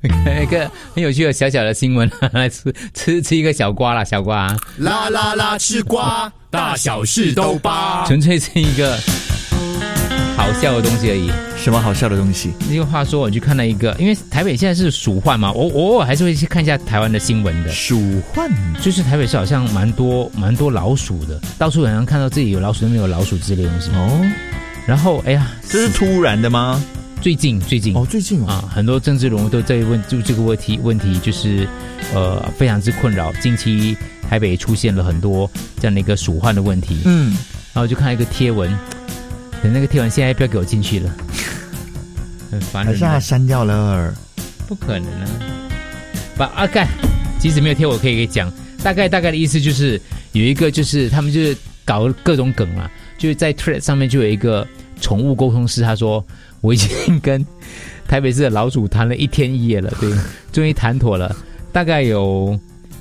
一个很有趣的小小的新闻，来吃一个小瓜啦，小瓜啦啦啦，吃瓜，大小事都扒， 纯粹是一个好笑的东西而已。 什么好笑的东西？ 那个话说，我去看了一个，因为台北现在是鼠患嘛，我偶尔还是会去看一下台湾的新闻的。 鼠患就是台北市好像蛮多老鼠的，到处好像看到这里有老鼠，那边有老鼠之类的东西。 哦， 然后哎呀， 这是突然的吗？ 最近哦，最近啊，很多政治人物都在问，就这个问题就是非常之困扰。近期台北出现了很多这样的一个鼠患的问题。然后就看一个贴文，可那个贴文现在不要给我进去了，很烦人。 还是他删掉了？ 不可能啊！干，即使没有贴我可以讲，大概的意思就是有一个就是他们就是搞各种梗啦，就是在 Thread 上面就有一个宠物沟通师，他说我已经跟台北市的老鼠谈了1天1夜了，对，终于谈妥了，大概有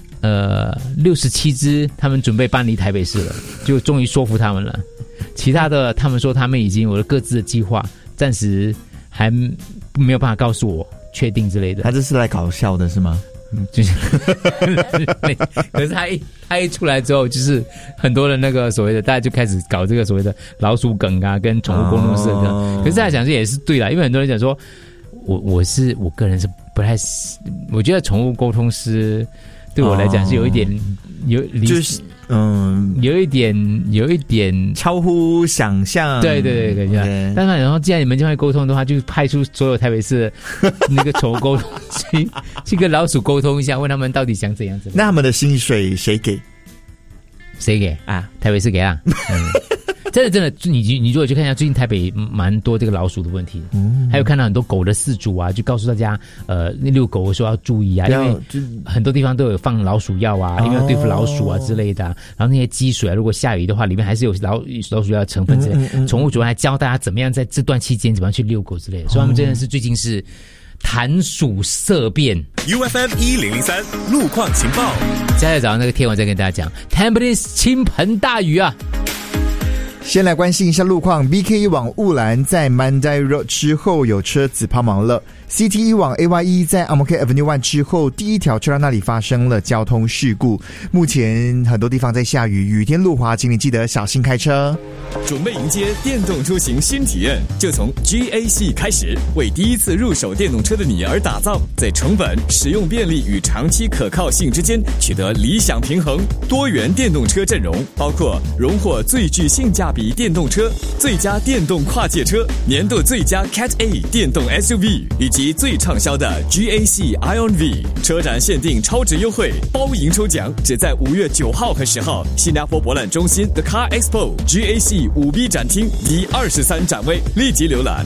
67只，他们准备搬离台北市了，就终于说服他们了。其他的他们说他们已经有了各自的计划，暂时还没有办法告诉我确定之类的。 他这是来搞笑的是吗？ 就是可是他一出来之后，就是很多的那个所谓的大家就开始搞这个所谓的老鼠梗啊，跟宠物沟通师的梗。可是大家讲这也是对啦，因为很多人讲说，我个人是不太，我觉得宠物沟通师对我来讲是有一点就是有一点超乎想象。 对。但是然后既然你们这样沟通的话，就派出所有台北市的那个宠物沟通去跟老鼠沟通一下，问他们到底想怎样子。 那他们的薪水谁给？ 谁给啊？台北市给啊。真的，你如果去看一下，最近台北蛮多这个老鼠的问题的，还有看到很多狗的饲主啊，就告诉大家，遛狗的时候要注意啊，因为很多地方都有放老鼠药啊，因为要对付老鼠啊之类的，然后那些积水啊，如果下雨的话，里面还是有老鼠药的成分之类的。宠物主人还教大家怎么样在这段期间怎么样去遛狗之类的，所以他们真的是最近是谈鼠色变。 UFM1003 路况情报， 现在早上那个天文再跟大家讲 ，Tampines 倾盆大雨啊。 先来关心一下路况 ，BK 往雾兰在 Mandai Road 之后有车子抛锚了 ，CT 往 AYE 在 Ang-Mo-Kio Avenue 1之后第一条车道那里发生了交通事故。目前很多地方在下雨，雨天路滑，请你记得小心开车。 准备迎接电动出行新体验，就从 GAC 开始，为第一次入手电动车的你而打造，在成本、使用便利与长期可靠性之间取得理想平衡。多元电动车阵容包括荣获最具性价比电动车、最佳电动跨界车、年度最佳 Cat A 电动 SUV 以及最畅销的 GAC ION V。车展限定超值优惠，包赢抽奖，只在5月9号和10号，新加坡博览中心 The Car Expo GAC 5B 展厅第23展位，立即浏览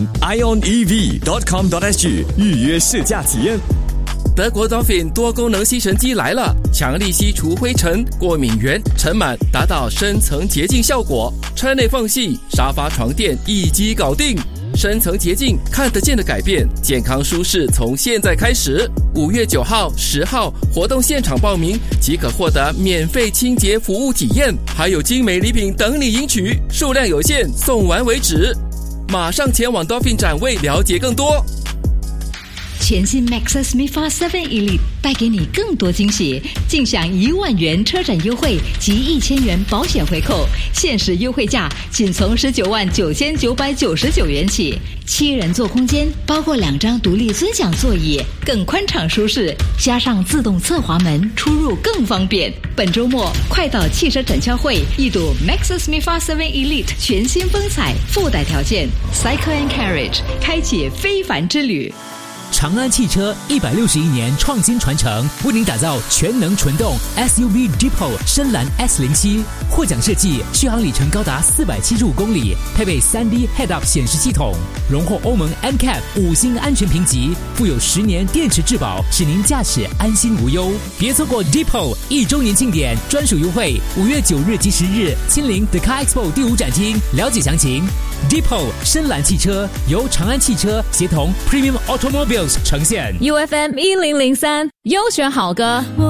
ionev.com.sg 预约试驾体验。 德国 Dolphin 多功能吸尘机来了，强力吸除灰尘、过敏源、尘螨，达到深层洁净效果，车内缝隙、沙发床垫一击搞定。深层洁净，看得见的改变，健康舒适从现在开始。5月9号、10号活动现场报名即可获得免费清洁服务体验，还有精美礼品等你赢取，数量有限，送完为止。马上前往 Dolphin 展位了解更多。 全新 Maxus MIFA 7 Elite 带给你更多惊喜，尽享1万元车展优惠及1000元保险回扣，限时优惠价仅从199999元起。7人座空间，包括2张独立尊享座椅，更宽敞舒适，加上自动侧滑门，出入更方便。本周末快到汽车展销会一睹 Maxus MIFA 7 Elite 全新风采，附带条件 Cycle and Carriage 开启非凡之旅。 长安汽车161年创新传承，为您打造全能纯动 SUV Depot 深蓝 S07， 获奖设计，续航里程高达475公里，配备 3D Head-Up 显示系统，荣获欧盟 NCAP 5星安全评级，附有10年电池质保，使您驾驶安心无忧。别错过 Depot 1周年庆典专属优惠，5月9日及10日亲临 The Car Expo 第5展厅，了解详情。Depot 深蓝汽车由长安汽车协同 Premium Automobiles 呈现。 UFM 1003优选好歌。